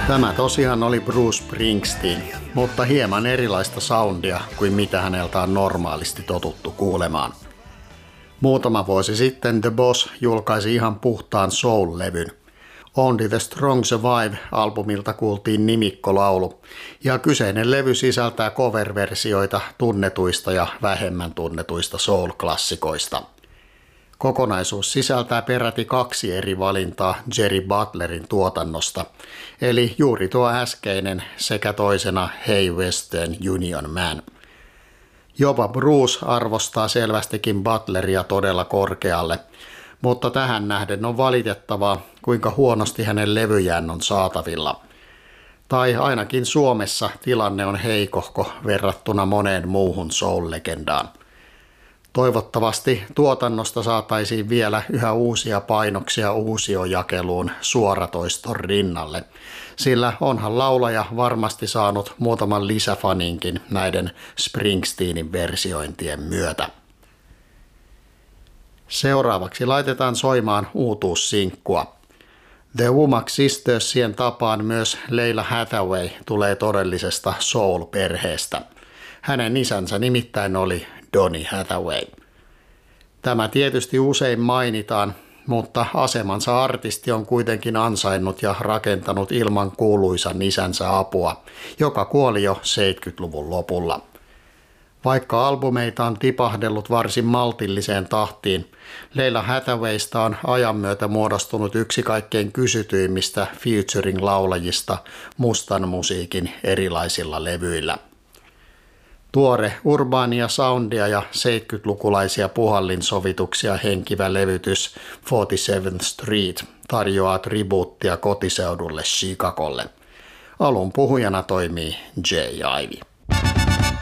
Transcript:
Tämä tosiaan oli Bruce Springsteen, mutta hieman erilaista soundia kuin mitä häneltä on normaalisti totuttu kuulemaan. Muutama vuosi sitten The Boss julkaisi ihan puhtaan soul-levyn. Only the Strong Survive-albumilta kuultiin nimikkolaulu, ja kyseinen levy sisältää cover-versioita tunnetuista ja vähemmän tunnetuista soul-klassikoista. Kokonaisuus sisältää peräti 2 eri valintaa Jerry Butlerin tuotannosta, eli juuri tuo äskeinen sekä toisena Hey Western Union Man. Jopa Bruce arvostaa selvästikin Butleria todella korkealle, mutta tähän nähden on valitettavaa, kuinka huonosti hänen levyjään on saatavilla. Tai ainakin Suomessa tilanne on heikohko verrattuna moneen muuhun soul-legendaan. Toivottavasti tuotannosta saataisiin vielä yhä uusia painoksia uusiojakeluun suoratoiston rinnalle, sillä onhan laulaja varmasti saanut muutaman lisäfaninkin näiden Springsteenin versiointien myötä. Seuraavaksi laitetaan soimaan uutuussinkkua. The Womack Sistersien tapaan myös Lalah Hathaway tulee todellisesta soul-perheestä. Hänen isänsä nimittäin oli Donny Hathaway. Tämä tietysti usein mainitaan, mutta asemansa artisti on kuitenkin ansainnut ja rakentanut ilman kuuluisan isänsä apua, joka kuoli jo 70-luvun lopulla. Vaikka albumeita on tipahdellut varsin maltilliseen tahtiin, Lalah Hathawaysta on ajan myötä muodostunut yksi kaikkein kysytyimmistä featuring-laulajista mustan musiikin erilaisilla levyillä. Tuore urbaania soundia ja 70-lukulaisia puhallinsovituksia henkivä levytys 47th Street tarjoaa tribuuttia kotiseudulle Chicagolle. Alun puhujana toimii Jay Ivy.